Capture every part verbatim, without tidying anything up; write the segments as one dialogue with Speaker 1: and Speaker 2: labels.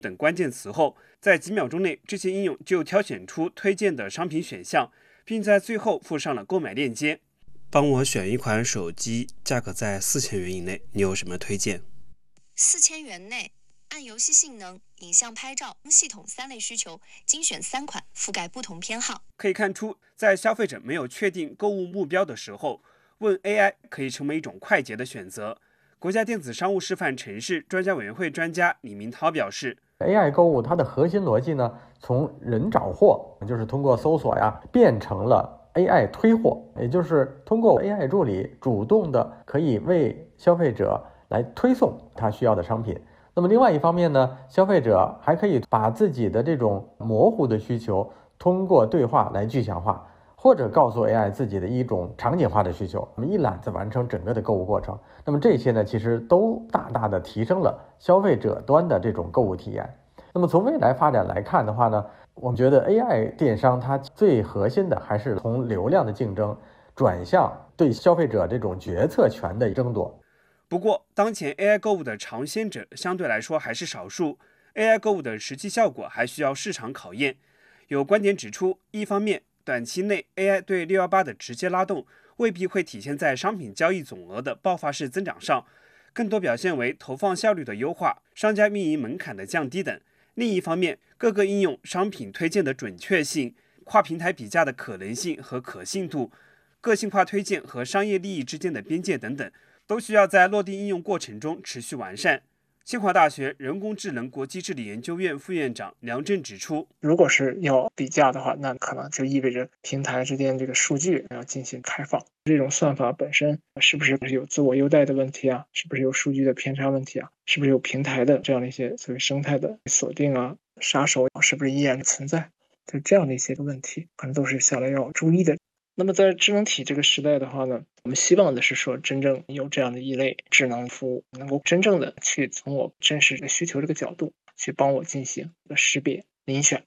Speaker 1: 等关键词后，在几秒钟内，这些应用就挑选出推荐的商品选项，并在最后附上了购买链接。帮我选一款手机，价格在四千元以内，你有什么推荐？
Speaker 2: 四千元内，按游戏性能、影像拍照、系统三类需求，精选三款，覆盖不同偏好。
Speaker 1: 可以看出，在消费者没有确定购物目标的时候，问 A I 可以成为一种快捷的选择。国家电子商务示范城市专家委员会专家李明涛表示
Speaker 3: ，A I 购物它的核心逻辑呢，从人找货，就是通过搜索呀，变成了 A I 推货，也就是通过 A I 助理主动的可以为消费者来推送他需要的商品。那么另外一方面呢，消费者还可以把自己的这种模糊的需求通过对话来具象化，或者告诉 A I 自己的一种场景化的需求，我们一揽子完成整个的购物过程。那么这些呢，其实都大大的提升了消费者端的这种购物体验。那么从未来发展来看的话呢，我们觉得 A I 电商它最核心的还是从流量的竞争转向对消费者这种决策权的争夺。
Speaker 1: 不过，当前 A I 购物的尝鲜者相对来说还是少数 ，A I 购物的实际效果还需要市场考验。有观点指出，一方面，短期内 A I 对六一八的直接拉动未必会体现在商品交易总额的爆发式增长上，更多表现为投放效率的优化、商家运营门槛的降低等。另一方面，各个应用商品推荐的准确性、跨平台比价的可能性和可信度、个性化推荐和商业利益之间的边界等等，都需要在落地应用过程中持续完善。清华大学人工智能国际治理研究院副院长梁振指出，
Speaker 4: 如果是要比价的话，那可能就意味着平台之间这个数据要进行开放，这种算法本身是不是有自我优待的问题啊，是不是有数据的偏差问题啊，是不是有平台的这样的一些所谓生态的锁定啊，杀手是不是依然存在，就这样的一些问题可能都是下来要注意的。那么在智能体这个时代的话呢，我们希望的是说真正有这样的一类智能服务，能够真正的去从我真实的需求这个角度去帮我进行一个识別遴選。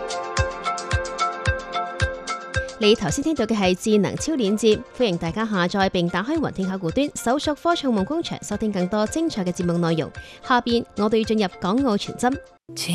Speaker 5: 你頭先聽到嘅係智能超鏈接，歡迎大家下載並打開雲聽客戶端，搜索科創夢工場，收聽更多精彩嘅節目內容。下邊我哋要進入港澳傳真。